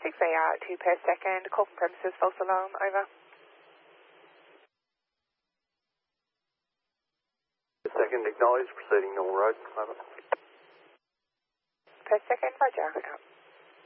6AR 2 per second, call from premises, false alarm, over. Second, acknowledge, proceeding normal road, over. Per second, roger, out.